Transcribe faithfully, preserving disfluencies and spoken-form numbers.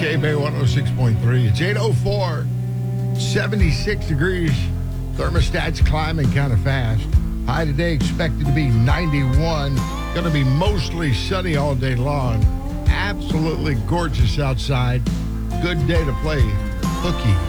K-Bay one oh six point three. It's eight oh four, seventy-six degrees. Thermostat's climbing kind of fast. High today expected to be ninety-one. Going to be mostly sunny all day long. Absolutely gorgeous outside. Good day to play hooky.